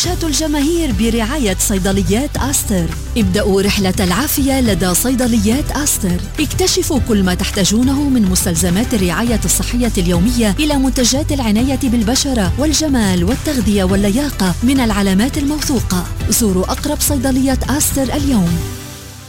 وجهة الجماهير برعاية صيدليات آستر. ابدأوا رحلة العافية لدى صيدليات آستر. اكتشفوا كل ما تحتاجونه من مستلزمات الرعاية الصحية اليومية إلى منتجات العناية بالبشرة والجمال والتغذية واللياقة من العلامات الموثوقة. زوروا أقرب صيدلية آستر اليوم.